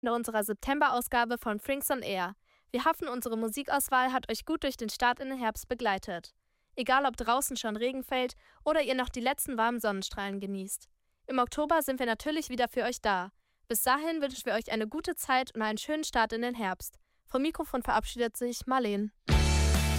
in unserer September-Ausgabe von Frings on Air. Wir hoffen, unsere Musikauswahl hat euch gut durch den Start in den Herbst begleitet. Egal ob draußen schon Regen fällt oder ihr noch die letzten warmen Sonnenstrahlen genießt. Im Oktober sind wir natürlich wieder für euch da. Bis dahin wünschen wir euch eine gute Zeit und einen schönen Start in den Herbst. Vom Mikrofon verabschiedet sich Marleen.